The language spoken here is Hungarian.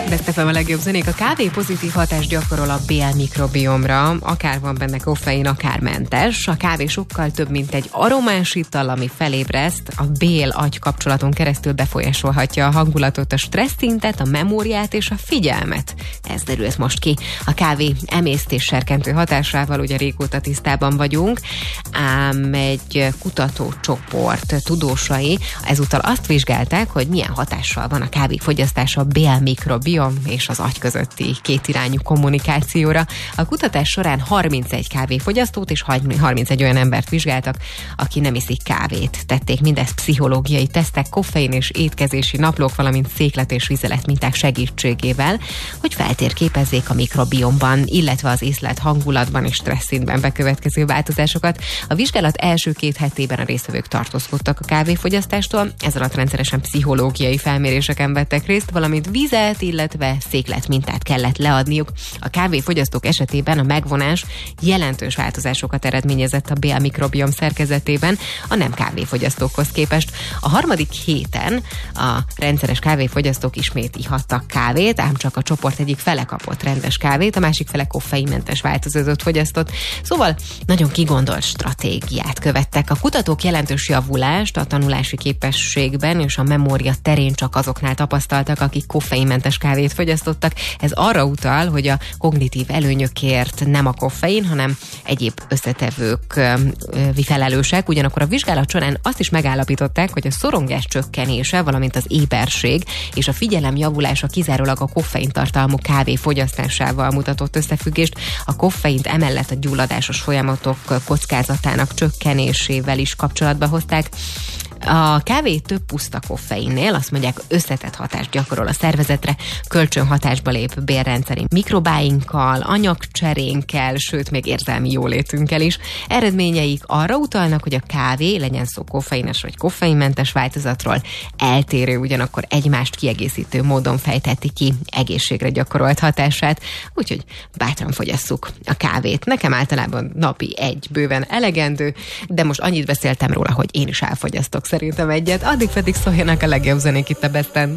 Beszéltem a legjobb zenék. A kávé pozitív hatást gyakorol a bélmikrobiomra, akár van benne koffein, akár mentes. A kávé sokkal több, mint egy aromás ital, ami felébreszt. A bél-agy kapcsolaton keresztül befolyásolhatja a hangulatot, a stresszszintet, a memóriát és a figyelmet. Ez derült most ki. A kávé emésztésserkentő hatásával ugye régóta tisztában vagyunk, ám egy kutatócsoport tudósai ezúttal azt vizsgálták, hogy milyen hatással van a kávéfogyasztás a bélmikrobiom és az agy közötti kétirányú kommunikációra. A kutatás során 31 kávéfogyasztót és 31 olyan embert vizsgáltak, aki nem iszik kávét. Tették mindezt pszichológiai tesztek, koffein és étkezési naplók, valamint széklet és vizelet minták segítségével, hogy feltérképezzék a mikrobiomban, illetve az észlelt hangulatban és stresszszintben bekövetkező változásokat. A vizsgálat első 2 hetében a résztvevők tartózkodtak a kávéfogyasztástól, ez alatt rendszeresen pszichológiai felméréseken vettek részt, valamint vizet, illetve széklet mintát kellett leadniuk. A kávéfogyasztók esetében a megvonás jelentős változásokat eredményezett a bélmikrobiom szerkezetében a nem kávéfogyasztókhoz képest. A harmadik héten a rendszeres kávéfogyasztók ismét ihattak kávét, ám csak a csoport egyik fele kapott rendes kávét, a másik fele koffeinmentes változatot fogyasztott. Szóval nagyon kigondolt stratégiát követtek. A kutatók jelentős javulást a tanulási képességben és a memória terén csak azoknál tapasztaltak, akik koffeinmentes kávét fogyasztottak. Ez arra utal, hogy a kognitív előnyökért nem a koffein, hanem egyéb összetevők felelősek. Ugyanakkor a vizsgálat során azt is megállapították, hogy a szorongás csökkenése, valamint az éberség és a figyelem javulása kizárólag a koffein tartalmú kávé fogyasztásával mutatott összefüggést. A koffeint emellett a gyulladásos folyamatok kockázatának csökkenésével is kapcsolatba hozták. A kávé több puszta koffeinnél, azt mondják, összetett hatást gyakorol a szervezetre, kölcsönhatásba lép bélrendszeri mikrobáinkkal, anyagcserénkkel, sőt még érzelmi jólétünkkel is. Eredményeik arra utalnak, hogy a kávé, legyen szó koffeines vagy koffeinmentes változatról, eltérő, ugyanakkor egymást kiegészítő módon fejtheti ki egészségre gyakorolt hatását, úgyhogy bátran fogyasszuk a kávét. Nekem általában napi 1 bőven elegendő, de most annyit beszéltem róla, hogy én is elfogyasztok szerintem egyet, addig pedig szóljanak a legjobb zenék itt a Besten.